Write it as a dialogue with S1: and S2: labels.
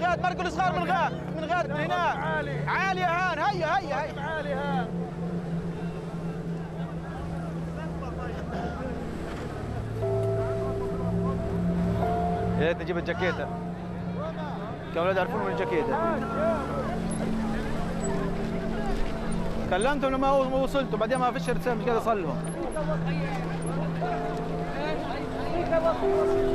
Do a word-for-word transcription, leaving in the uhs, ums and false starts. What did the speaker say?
S1: غاد مرقوا الصغار من غاد من غاد من هناك. عالي عالي يا هان. هيا هيا هيا عالي هان. يا ريت نجيب الجاكيته. كانوا اولاد يعرفون من الجاكيته. كلمتهم لما وصلتوا بعدين ما فيش رسالة مش قادر اصلهم.